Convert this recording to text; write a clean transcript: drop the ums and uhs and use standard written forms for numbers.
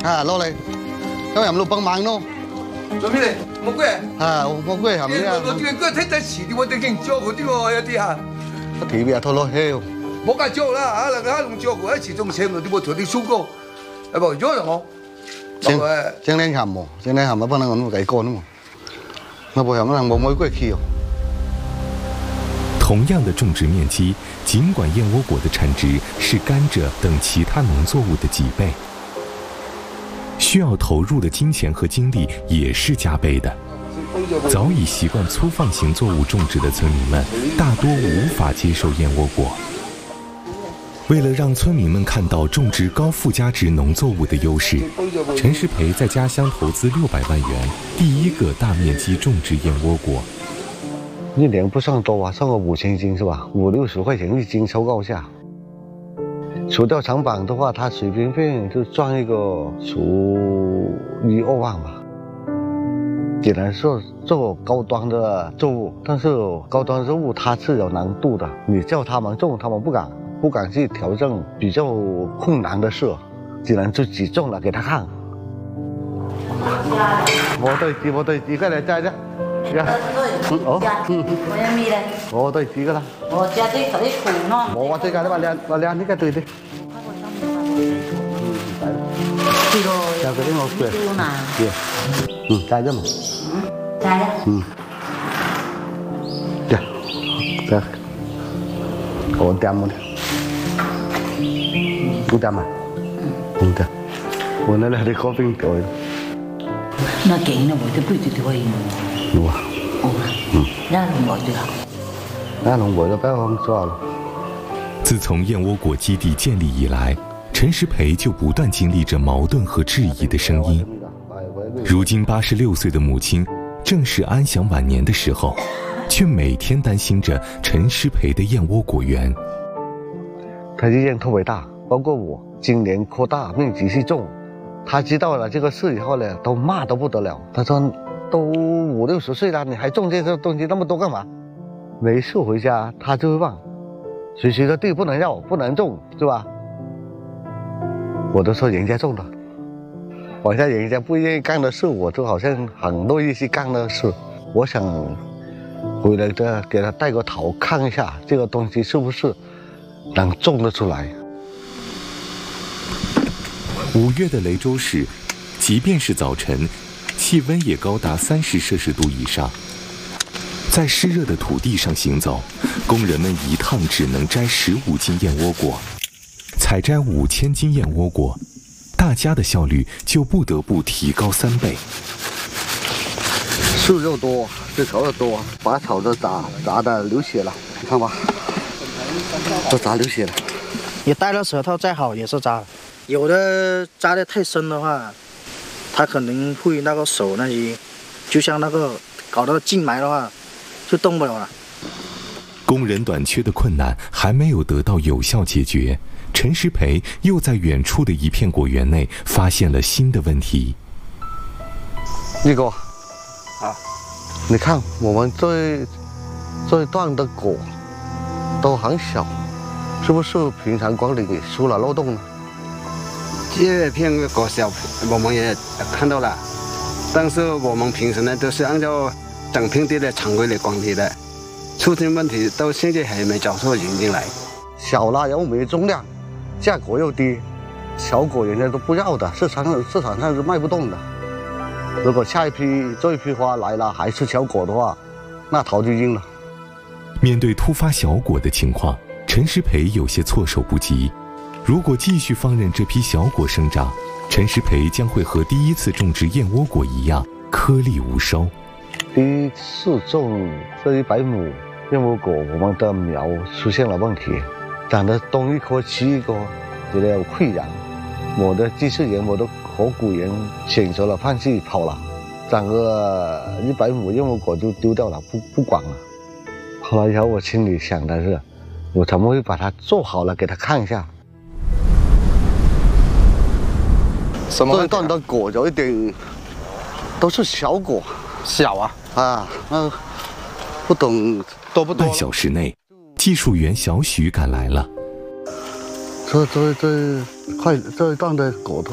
À, lo này. Các em lúc bằng mang nó. 做咩嚟？冇鬼啊！ 冇鬼係咪啊？ 我點解睇得遲啲，我哋勁做嗰啲喎，有啲嚇。 個TV啊，拖落去。 冇計做啦，嚇！嗱，弄做嗰一次仲請我啲冇做啲手工，係冇咗我。 正靚鹹喎，正靚鹹啊，不能咁計乾喎。那不然冇玫瑰氣哦。 同样的种植面积，尽管燕窝果的产值是甘蔗等其他农作物的几倍，需要投入的金钱和精力也是加倍的。早已习惯粗放型作物种植的村民们，大多无法接受燕窝果。为了让村民们看到种植高附加值农作物的优势，陈世培在家乡投资600万元，第一个大面积种植燕窝果。 一年不算多啊，算个5000斤是吧？50、60块钱一斤收购价。除掉成本的话，他随便便就赚一个1、2万吧。只能说做高端的作物，但是高端作物它是有难度的，你叫他们种，他们不敢去挑战比较困难的事，只能自己种了给他看。我對自己嚟摘啫。我對自己啦。 我摘啲嗰啲盤咯。 我最近你話你呢個對啲。呢個有嗰啲我嘅。摘咗嘛？ 摘啦。 摘。我掂冇咧。唔掂啊？唔掂。我那嚟嗰邊對。 那勁啦，我都背住條氣。 有啊。 那弄我對啦。 那弄我就不要做了。 自从燕窝果基地建立以来，陈石培就不断经历着矛盾和质疑的声音。如今86岁的母亲，正是安享晚年的时候，却每天担心着陈石培的燕窝果园。 他意见特别大，包括我今年扩大面积去种，他知道了这个事以后呢，都骂得不得了。他说：“都50、60岁了，你还种这些东西那么多干嘛？”没事回家他就会问：“谁的地不能要，不能种，是吧？”我都说人家种的，好像人家不愿意干的事，我就好像很乐意去干的事。我想回来的给他带个头看一下，这个东西是不是能种得出来。 5月的雷州市，即便是早晨，气温也高达30摄氏度以上。在湿热的土地上行走，工人们一趟只能摘15斤燕窝果。采摘5000斤燕窝果，大家的效率就不得不提高3倍。 树肉多，这草又多，把草都砸的流血了，你看吧，都砸流血了。 你戴了舌头再好也是扎，有的扎得太深的话，它可能会那个手那些，就像那个搞到静脉的话，就动不了了。 工人短缺的困难还没有得到有效解决，陈石培又在远处的一片果园内发现了新的问题。 一哥，你看我们这一段的果都很小，是不是平常管理给出了漏洞呢？ 这片果小，我们也看到了，但是我们平时呢都是按照整片地的常规来管理的，出现问题到现在还没找出原因来。 小了又没重量，价格又低，小果人家都不要的，市场上是卖不动的。如果下一批这一批花来了还是小果的话，那头就晕了。 面对突发小果的情况，陈石培有些措手不及。如果继续放任这批小果生长，陈石培将会和第一次种植燕窝果一样，颗粒无收。 第一次种这100亩燕窝果，我们的苗出现了问题，长得东一颗西一颗，觉得有溃疡。我的技术员，我的合股人选择了放弃跑了，长个100亩燕窝果就丢掉了，不管了。后来以后我心里想的是，我怎么会把它做好了给他看一下。这一段的果有一点都是小果， 小啊， 不懂多不多。 半小时内，技术员小许赶来了。 这一段的果头